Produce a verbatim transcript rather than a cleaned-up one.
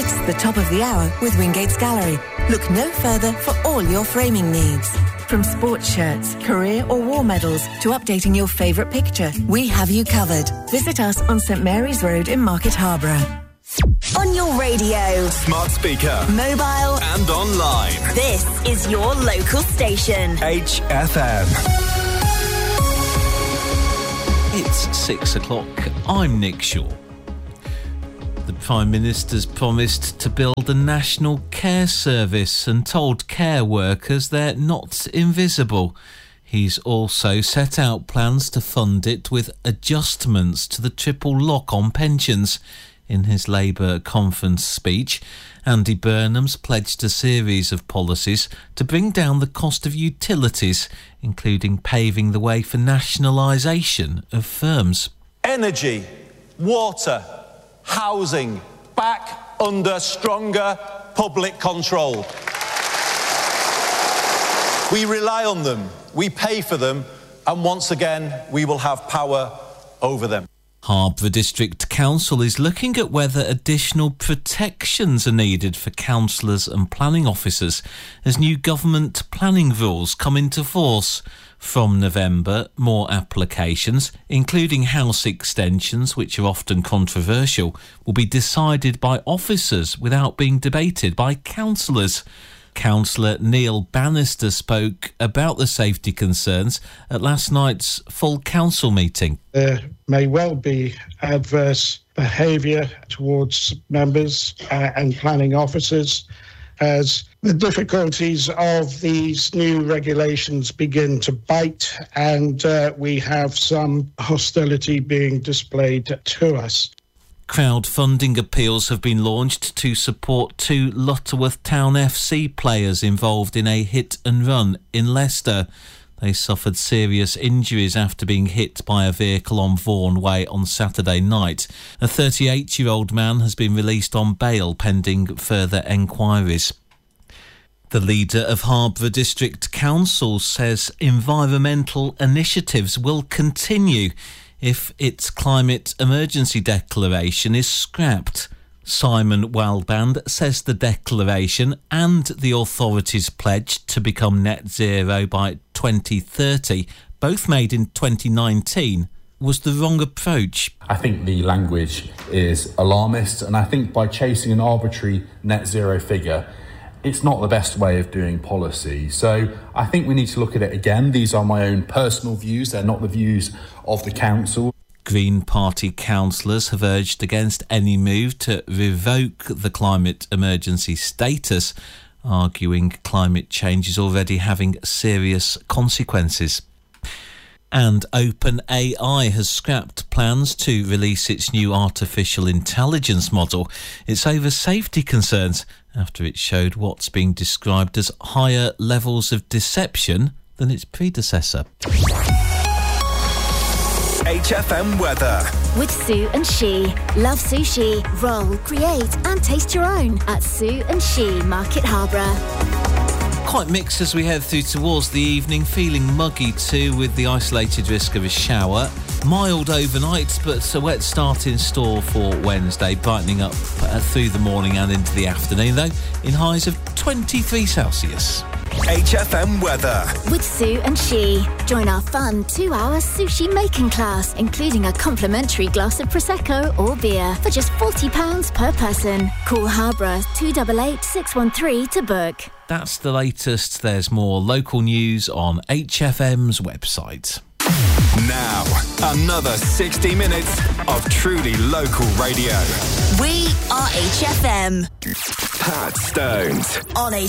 It's the top of the hour with Wingate's Gallery. Look no further for all your framing needs. From sports shirts, career or war medals to updating your favourite picture, we have you covered. Visit us on St Mary's Road in Market Harborough. On your radio, smart speaker, mobile and online. This is your local station. H F M. It's six o'clock. I'm Nick Shaw. The Prime Minister's promised to build a national care service and told care workers they're not invisible. He's also set out plans to fund it with adjustments to the triple lock on pensions. In his Labour conference speech, Andy Burnham's pledged a series of policies to bring down the cost of utilities, including paving the way for nationalisation of firms. Energy, water, housing, back under stronger public control. We rely on them, we pay for them, and once again we will have power over them. Harborough District Council is looking at whether additional protections are needed for councillors and planning officers as new government planning rules come into force. From November, more applications, including house extensions, which are often controversial, will be decided by officers without being debated by councillors. Councillor Neil Bannister spoke about the safety concerns at last night's full council meeting. There may well be adverse behaviour towards members uh, and planning officers as the difficulties of these new regulations begin to bite, and uh, we have some hostility being displayed to us. Crowdfunding appeals have been launched to support two Lutterworth Town F C players involved in a hit and run in Leicester. They suffered serious injuries after being hit by a vehicle on Vaughan Way on Saturday night. A thirty-eight-year-old man has been released on bail pending further enquiries. The leader of Harborough District Council says environmental initiatives will continue if its climate emergency declaration is scrapped. Simon Wildband says the declaration and the authority's pledge to become net zero by twenty thirty, both made in twenty nineteen, was the wrong approach. I think the language is alarmist, and I think by chasing an arbitrary net zero figure, it's not the best way of doing policy. So I think we need to look at it again. These are my own personal views. They're not the views of the council. Green Party councillors have urged against any move to revoke the climate emergency status, arguing climate change is already having serious consequences. And OpenAI has scrapped plans to release its new artificial intelligence model. It's over safety concerns after it showed what's being described as higher levels of deception than its predecessor. H F M weather. With Sue and She. Love sushi. Roll, create and taste your own at Sue and She, Market Harborough. Quite mixed as we head through towards the evening, feeling muggy too with the isolated risk of a shower. Mild overnight, but a wet start in store for Wednesday, brightening up uh, through the morning and into the afternoon, though, in highs of twenty-three Celsius. H F M weather. With Sue and She. Join our fun two-hour sushi making class, including a complimentary glass of Prosecco or beer for just forty pounds per person. Call Harborough two eight eight, six one three to book. That's the latest. There's more local news on H F M's website. Now, another sixty minutes of truly local radio. We are H F M. Pat Stones on H